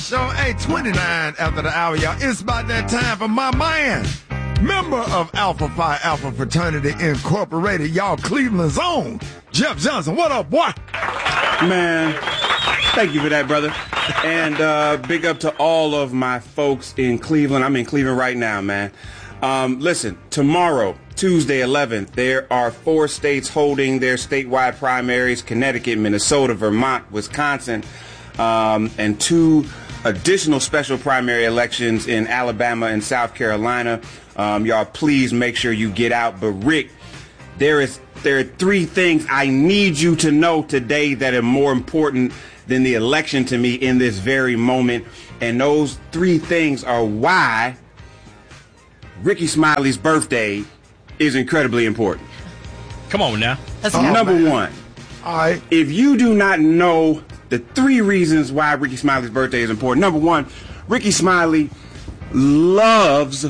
Show 8:29 after the hour, y'all. It's about that time for my man, member of Alpha Phi Alpha Fraternity Incorporated, y'all Cleveland's own, Jeff Johnson. What up, boy? Man, thank you for that, brother. And big up to all of my folks in Cleveland. I'm in Cleveland right now, man. Listen, tomorrow, Tuesday 11th, there are 4 states holding their statewide primaries: Connecticut, Minnesota, Vermont, Wisconsin, and 2 additional special primary elections in Alabama and South Carolina. Y'all, please make sure you get out. But Rick, there are 3 things I need you to know today that are more important than the election to me in this very moment. And those 3 things are why Rickey Smiley's birthday is incredibly important. Come on now. Number 1. All right. If you do not know the 3 reasons why Rickey Smiley's birthday is important. Number 1, Rickey Smiley loves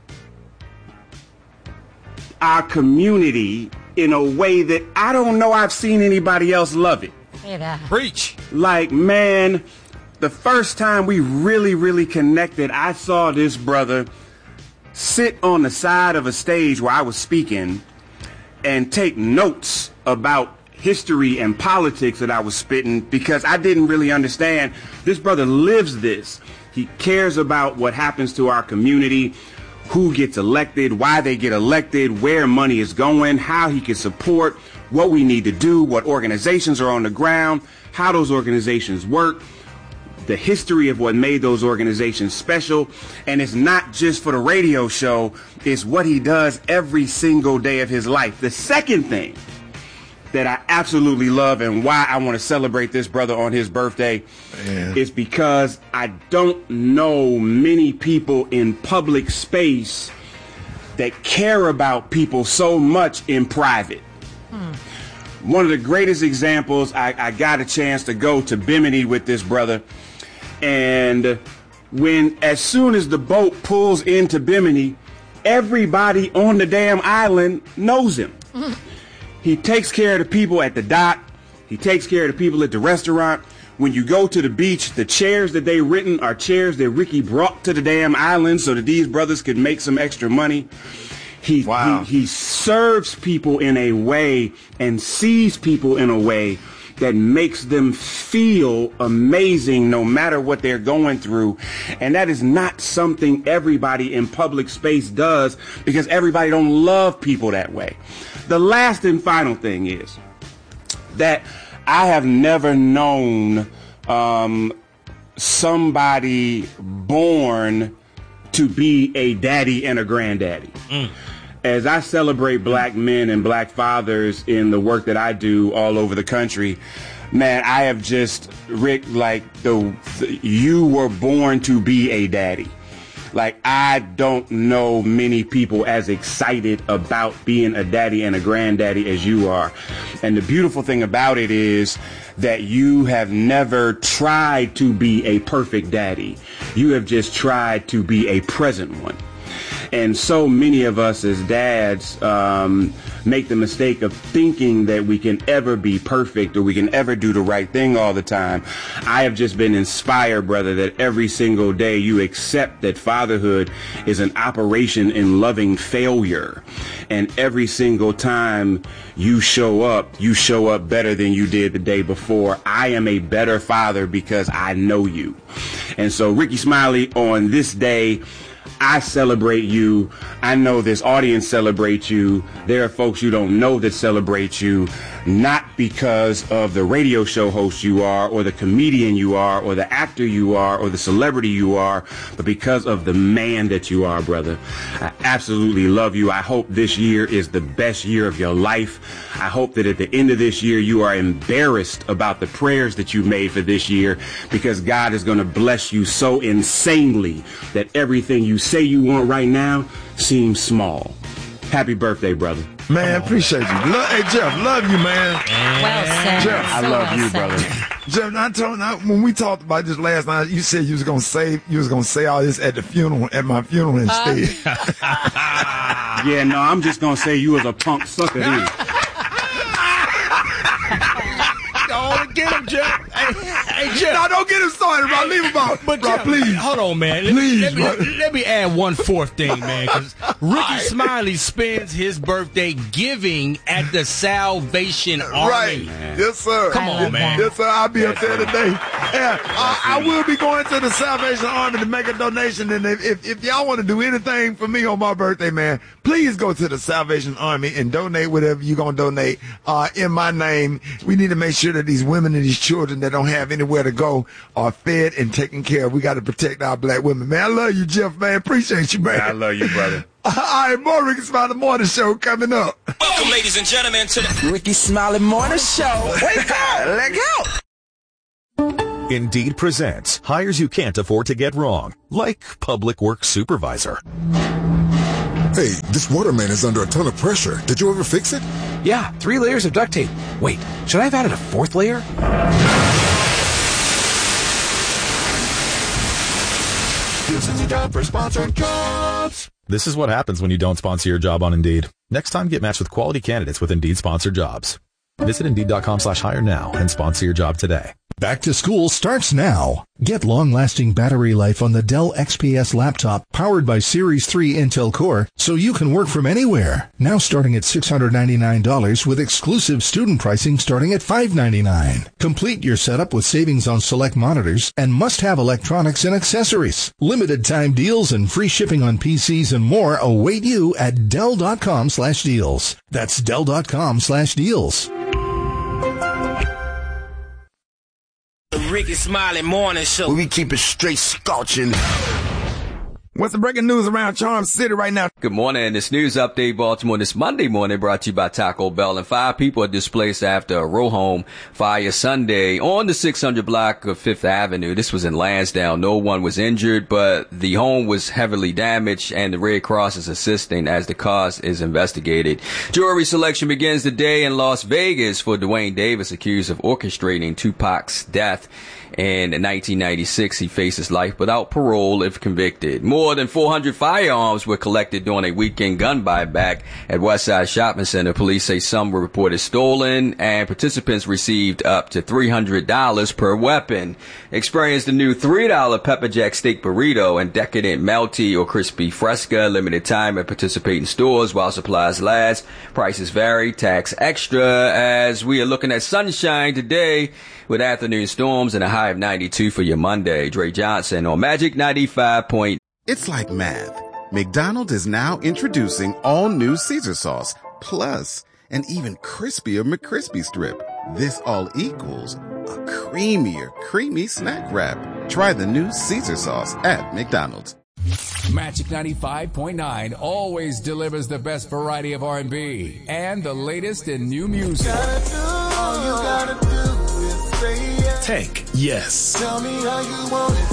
our community in a way that I don't know I've seen anybody else love it. Preach. Like, man, the first time we really connected, I saw this brother sit on the side of a stage where I was speaking and take notes about history and politics that I was spitting, because I didn't really understand. This brother lives this. He cares about what happens to our community, who gets elected, why they get elected, where money is going, how he can support, what we need to do, what organizations are on the ground, how those organizations work, the history of what made those organizations special. And it's not just for the radio show, it's what he does every single day of his life. The second thing that I absolutely love and why I want to celebrate this brother on his birthday is because I don't know many people in public space that care about people so much in private. One of the greatest examples, I got a chance to go to Bimini with this brother, and as soon as the boat pulls into Bimini, everybody on the damn island knows him. He takes care of the people at the dock. He takes care of the people at the restaurant. When you go to the beach, the chairs that they written are chairs that Rickey brought to the damn island so that these brothers could make some extra money. He serves people in a way and sees people in a way that makes them feel amazing no matter what they're going through. And that is not something everybody in public space does, because everybody don't love people that way. The last and final thing is that I have never known somebody born to be a daddy and a granddaddy. As I celebrate black men and black fathers in the work that I do all over the country, man, I have just, Rick, like, you were born to be a daddy. Like, I don't know many people as excited about being a daddy and a granddaddy as you are. And the beautiful thing about it is that you have never tried to be a perfect daddy. You have just tried to be a present one. And so many of us as dads make the mistake of thinking that we can ever be perfect or we can ever do the right thing all the time. I have just been inspired, brother, that every single day you accept that fatherhood is an operation in loving failure. And every single time you show up better than you did the day before. I am a better father because I know you. And so, Rickey Smiley, on this day, I celebrate you. I know this audience celebrates you. There are folks you don't know that celebrate you, not because of the radio show host you are, or the comedian you are, or the actor you are, or the celebrity you are, but because of the man that you are, brother. I absolutely love you. I hope this year is the best year of your life. I hope that at the end of this year you are embarrassed about the prayers that you made for this year, because God is going to bless you so insanely that everything you say you want right now seems small. Happy birthday, brother. Man, appreciate you. Hey, Jeff, love you, man. Well said. Jeff, I love you, brother. Jeff, when we talked about this last night, you said you was gonna say all this at my funeral instead. Yeah, no, I'm just gonna say you was a punk sucker then. Go on and get him, Jeff. Hey, No, don't get him started, bro. Leave him out. But bro, please. Hold on, man. Let me add one fourth thing, man. Because Ricky Smiley spends his birthday giving at the Salvation Army. Right. Yes, sir. Come on, man. Yes, sir. I'll be up there today. Yeah, I will be going to the Salvation Army to make a donation. And if y'all want to do anything for me on my birthday, man, please go to the Salvation Army and donate whatever you're going to donate in my name. We need to make sure that these women and these children that don't have anywhere to go are fed and taken care of. We got to protect our black women, man. I love you, Jeff, man. Appreciate you, man. I love you, brother. All right, more Ricky Smiley Morning Show coming up. Welcome, ladies and gentlemen, to the Ricky Smiley Morning Show. Wake up! Let go! Indeed presents hires you can't afford to get wrong, like public works supervisor. Hey, this waterman is under a ton of pressure. Did you ever fix it? Yeah, 3 layers of duct tape. Wait, should I have added a 4th layer? This is a job for Sponsored Jobs. This is what happens when you don't sponsor your job on Indeed. Next time, get matched with quality candidates with Indeed sponsored jobs. Visit Indeed.com/hire now and sponsor your job today. Back to school starts now. Get long-lasting battery life on the Dell XPS laptop powered by Series 3 Intel Core so you can work from anywhere. Now starting at $699 with exclusive student pricing starting at $599. Complete your setup with savings on select monitors and must-have electronics and accessories. Limited time deals and free shipping on PCs and more await you at Dell.com/deals. That's Dell.com/deals. The Ricky Smiley Morning Show. We keep it straight scorching. What's the breaking news around Charm City right now? Good morning. This news update, Baltimore, this Monday morning, brought to you by Taco Bell. And 5 people are displaced after a row home fire Sunday on the 600 block of 5th Avenue. This was in Lansdowne. No one was injured, but the home was heavily damaged, and the Red Cross is assisting as the cause is investigated. Jury selection begins today in Las Vegas for Dwayne Davis, accused of orchestrating Tupac's death. In 1996, he faces life without parole if convicted. More than 400 firearms were collected during a weekend gun buyback at Westside Shopping Center. Police say some were reported stolen, and participants received up to $300 per weapon. Experience the new $3 Pepper Jack Steak Burrito and decadent Melty or Crispy Fresca. Limited time at participating stores while supplies last. Prices vary. Tax extra. As we are looking at sunshine today with afternoon storms and a high of 92 for your Monday. Dre Johnson on Magic 95. It's like math. McDonald's is now introducing all new Caesar sauce, plus an even crispier McCrispy strip. This all equals a creamier, creamy snack wrap. Try the new Caesar sauce at McDonald's. Magic 95.9 always delivers the best variety of R&B and the latest in new music. Tank, yes. Tell me how you want it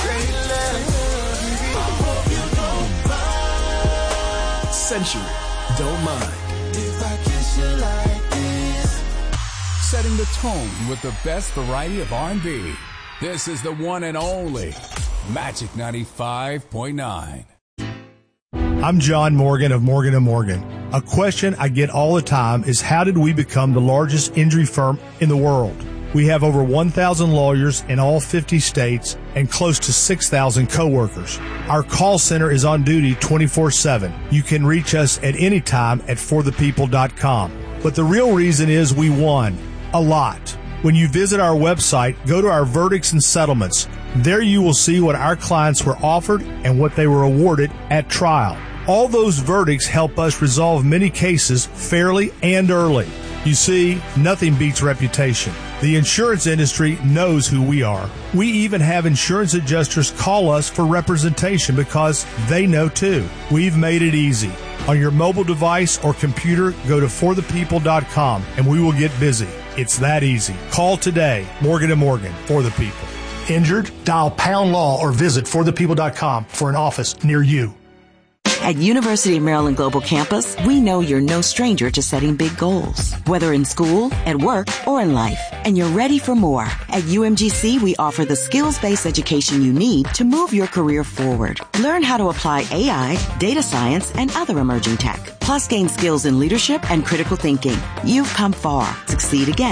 and Century, don't mind. if I kiss you like this. Setting the tone with the best variety of R&B. This is the one and only Magic 95.9. I'm John Morgan of Morgan & Morgan. A question I get all the time is, how did we become the largest injury firm in the world? We have over 1,000 lawyers in all 50 states and close to 6,000 coworkers. Our call center is on duty 24/7. You can reach us at any time at forthepeople.com. But the real reason is we won a lot. When you visit our website, go to our verdicts and settlements. There you will see what our clients were offered and what they were awarded at trial. All those verdicts help us resolve many cases fairly and early. You see, nothing beats reputation. The insurance industry knows who we are. We even have insurance adjusters call us for representation because they know too. We've made it easy. On your mobile device or computer, go to forthepeople.com and we will get busy. It's that easy. Call today. Morgan & Morgan, for the people. Injured? Dial pound law or visit forthepeople.com for an office near you. At University of Maryland Global Campus, we know you're no stranger to setting big goals, whether in school, at work, or in life, and you're ready for more. At UMGC, we offer the skills-based education you need to move your career forward. Learn how to apply AI, data science, and other emerging tech, plus gain skills in leadership and critical thinking. You've come far. Succeed again.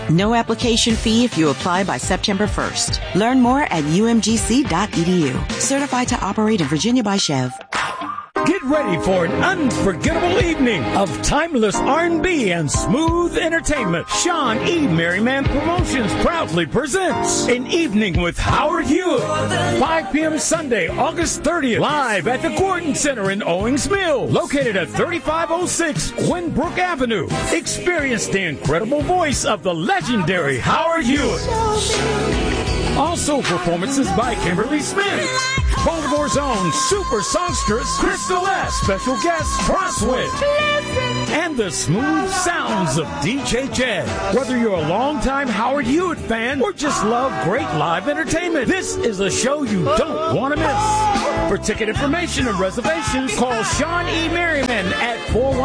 No application fee if you apply by September 1st. Learn more at umgc.edu. Certified to operate in Virginia by Chev. Get ready for an unforgettable evening of timeless R&B and smooth entertainment. Sean E. Merriman Promotions proudly presents an evening with Howard Hewitt. 5 p.m. Sunday, August 30th, live at the Gordon Center in Owings Mills, located at 3506 Gwynbrook Avenue. Experience the incredible voice of the legendary Howard Hewitt. Also performances by Kimberly Smith, Baltimore's own super songstress Crystal S, special guest Crosswind, and the smooth sounds of DJ Jed. Whether you're a longtime Howard Hewitt fan or just love great live entertainment, this is a show you don't want to miss. For ticket information and reservations, call Sean E. Merriman at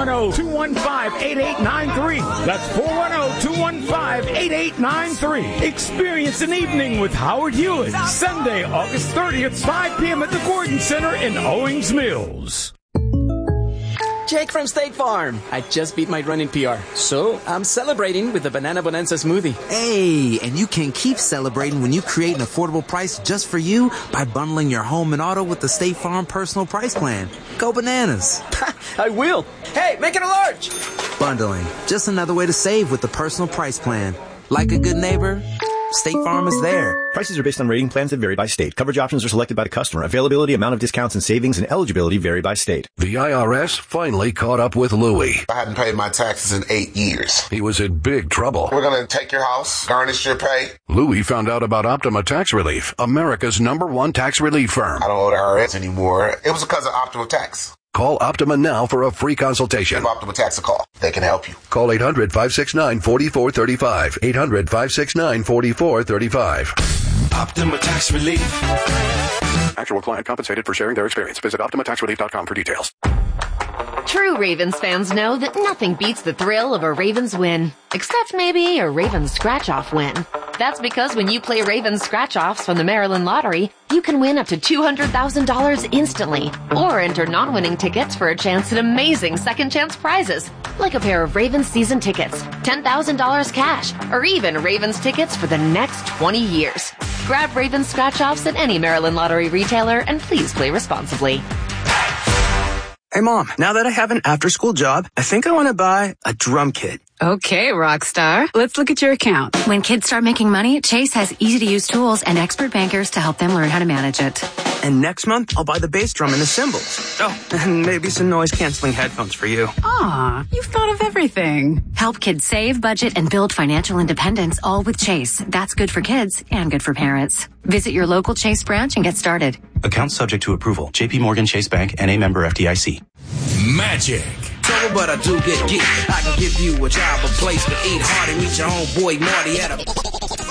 410-215-8893. That's 410-215-8893. Experience an evening with Howard Hewitt, Sunday, August 30th, 5 p.m. at the Gordon Center in Owings Mills. Jake from State Farm. I just beat my running PR, so I'm celebrating with the Banana Bonanza smoothie. Hey, and you can keep celebrating when you create an affordable price just for you by bundling your home and auto with the State Farm Personal Price Plan. Go bananas. I will. Hey, make it a large. Bundling, just another way to save with the Personal Price Plan. Like a good neighbor, State Farm is there. Prices are based on rating plans that vary by state. Coverage options are selected by the customer. Availability, amount of discounts and savings, and eligibility vary by state. The IRS finally caught up with Louie. I hadn't paid my taxes in 8 years. He was in big trouble. We're going to take your house, garnish your pay. Louie found out about Optima Tax Relief, America's #1 tax relief firm. I don't owe the IRS anymore. It was because of Optima Tax. Call Optima now for a free consultation. Give Optima Tax a call. They can help you. Call 800-569-4435. 800-569-4435. Optima Tax Relief. Actual client compensated for sharing their experience. Visit OptimaTaxRelief.com for details. True Ravens fans know that nothing beats the thrill of a Ravens win, except maybe a Ravens scratch-off win. That's because when you play Ravens scratch-offs from the Maryland Lottery, you can win up to $200,000 instantly, or enter non-winning tickets for a chance at amazing second-chance prizes, like a pair of Ravens season tickets, $10,000 cash, or even Ravens tickets for the next 20 years. Grab Ravens scratch-offs at any Maryland Lottery retailer, and please play responsibly. Hey, Mom, now that I have an after-school job, I think I want to buy a drum kit. Okay, Rockstar. Let's look at your account. When kids start making money, Chase has easy-to-use tools and expert bankers to help them learn how to manage it. And next month, I'll buy the bass drum and the cymbals. Oh, and maybe some noise-canceling headphones for you. Aw, you've thought of everything. Help kids save, budget, and build financial independence, all with Chase. That's good for kids and good for parents. Visit your local Chase branch and get started. Account subject to approval. J.P. Morgan Chase Bank, N.A. member FDIC. Magic. Trouble, but I do get geek. I can give you a job, a place to eat. Hardy, meet your homeboy Marty at a